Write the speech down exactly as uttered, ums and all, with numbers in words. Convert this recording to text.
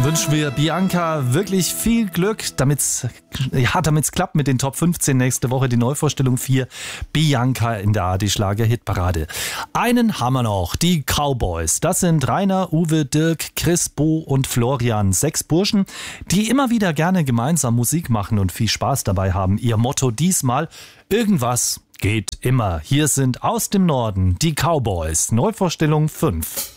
wünschen wir Bianca wirklich viel Glück, damit's, ja, damit's klappt mit den Top fünfzehn nächste Woche. Die Neuvorstellung vier, Bianca in der A D Schlager-Hitparade. Einen haben wir noch, die Cowboys. Das sind Rainer, Uwe, Dirk, Chris, Bo und Florian. Sechs Burschen, die immer wieder gerne gemeinsam Musik machen und viel Spaß dabei haben. Ihr Motto diesmal: irgendwas geht immer. Hier sind aus dem Norden die Cowboys. Neuvorstellung fünf.